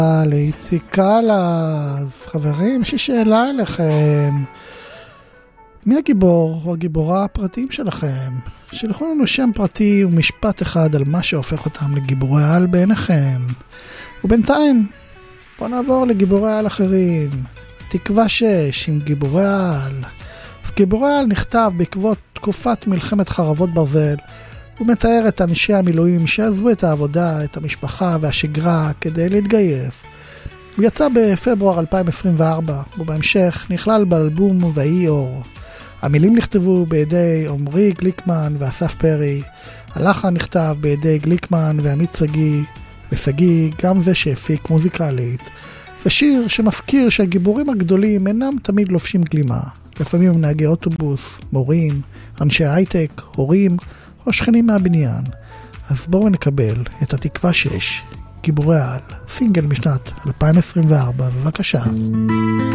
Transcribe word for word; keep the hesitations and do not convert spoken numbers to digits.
לאיציק קלה. אז חברים, יש לי שאלה אליכם. מי הגיבור או הגיבורה הפרטיים שלכם? שלחו לנו שם פרטי ומשפט אחד על מה שהופך אותם לגיבורי על בעיניכם. ובינתיים, בואו נעבור לגיבורי על אחרים. תקווה שש עם גיבורי על. אז גיבורי על נכתב בעקבות תקופת מלחמת חרבות ברזל. הוא מתאר את אנשי המילואים שעזבו את העבודה, את המשפחה והשגרה כדי להתגייס. הוא יצא בפברואר אלפיים עשרים וארבע, ובהמשך נכלל באלבום ויהי אור. המילים נכתבו בידי עמרי גליקמן ואסף פרי, הלחן נכתב בידי גליקמן ועמית סגי, וסגי גם זה שהפיק מוזיקלית. זה שיר שמזכיר שהגיבורים הגדולים אינם תמיד לובשים גלימה. לפעמים הם נהגי אוטובוס, מורים, אנשי הייטק, הורים או שכנים מהבניין. אז בואו נקבל את התקווה שש, גיבורי על, סינגל משנת אלפיים עשרים וארבע, בבקשה.